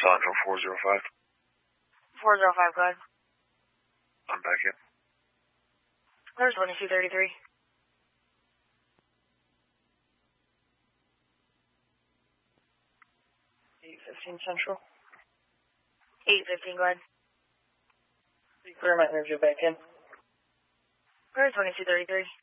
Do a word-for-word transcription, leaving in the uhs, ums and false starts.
Central four zero five. four zero five, go ahead. I'm back in. There's twenty-two thirty-three. eight fifteen Central. eight fifteen, go ahead. Clear, might move you back in. There's twenty-two thirty-three.